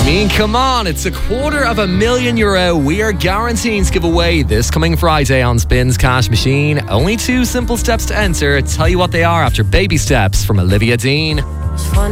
mean, come on, it's €250,000 we are guaranteeing to give away this coming Friday on Spins Cash Machine. Only 2 simple steps to enter. Tell you what they are after Baby Steps from Olivia Dean.